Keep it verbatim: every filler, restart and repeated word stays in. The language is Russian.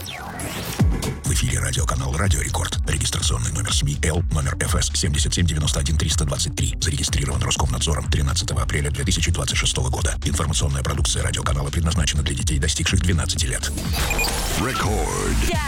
В эфире радиоканал «Радио Рекорд». Регистрационный номер семьи Л, номер эф эс семь семь девять один три два три. Зарегистрирован Роскомнадзором тринадцатого апреля две тысячи двадцать шестого года. Информационная продукция радиоканала предназначена для детей, достигших двенадцати лет. Рекорд.